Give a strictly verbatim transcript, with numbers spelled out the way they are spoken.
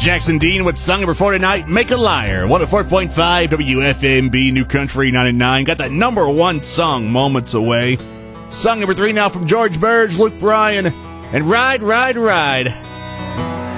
Jackson Dean with song number four tonight, Make a Liar. one oh four point five W F M B, New Country ninety-nine. Got that number one song moments away. Song number three now from George Burge, Luke Bryan, and Ride, Ride, Ride.